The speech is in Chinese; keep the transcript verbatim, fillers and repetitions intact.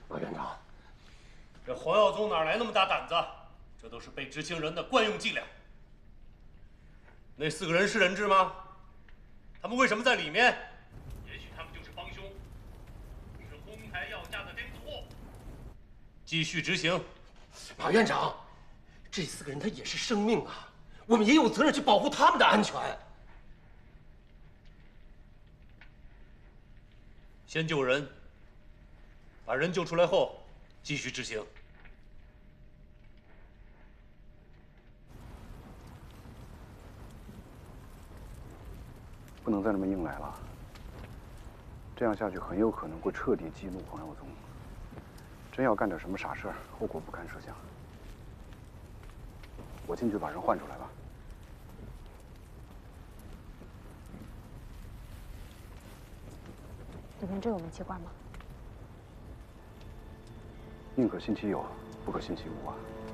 马院长， 这黄耀宗哪来那么大胆子？这都是被执行人的惯用伎俩。那四个人是人质吗？他们为什么在里面？也许他们就是帮凶，是哄抬要价的钉子户。继续执行。 马院长，这四个人他也是生命啊，我们也有责任去保护他们的安全。 先救人，把人救出来后，继续执行。 不能再这么硬来了，这样下去很有可能会彻底激怒黄耀宗。真要干点什么傻事儿，后果不堪设想。我进去把人换出来吧。 里面真有煤气罐吗？ 宁可信其有，不可信其无啊。